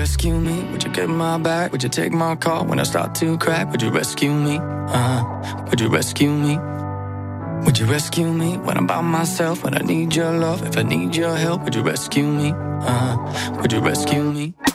rescue me? Would you get my back? Would you take my call when I start to crack? Would you rescue me? Would you rescue me? Would you rescue me when I'm by myself? When I need your love, if I need your help, would you rescue me? Would you rescue me?